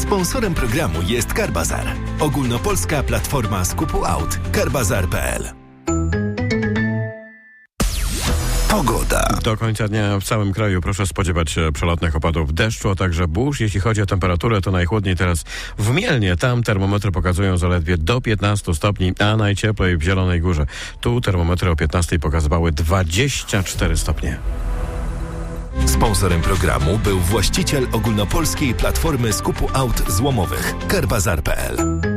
Sponsorem programu jest Carbazar. Ogólnopolska platforma skupu aut. Carbazar.pl. Pogoda. Do końca dnia w całym kraju proszę spodziewać się przelotnych opadów deszczu, a także burz. Jeśli chodzi o temperaturę, to najchłodniej teraz w Mielnie. Tam termometry pokazują zaledwie do 15 stopni, a najcieplej w Zielonej Górze. Tu termometry o 15 pokazywały 24 stopnie. Sponsorem programu był właściciel ogólnopolskiej platformy skupu aut złomowych Carbazar.pl.